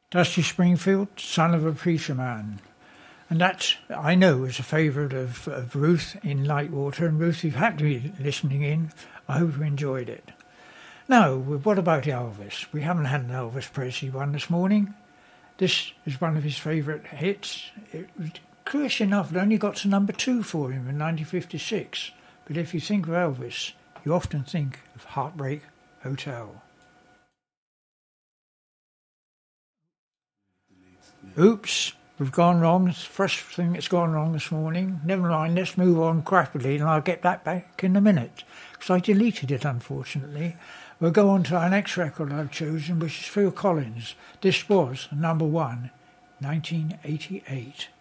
Dusty Springfield, Son of a Preacher Man. And that, I know, is a favourite of Ruth in Lightwater. And Ruth, you've had to be listening in. I hope you enjoyed it. Now, what about Elvis? We haven't had an Elvis Presley one this morning. This is one of his favourite hits. It was curious enough, it only got to number 2 for him in 1956. But if you think of Elvis, you often think of Heartbreak Hotel. Oops, we've gone wrong. It's the first thing that's gone wrong this morning. Never mind, let's move on rapidly and I'll get that back in a minute. Because I deleted it, unfortunately. We'll go on to our next record I've chosen, which is Phil Collins. This was number 1, 1988.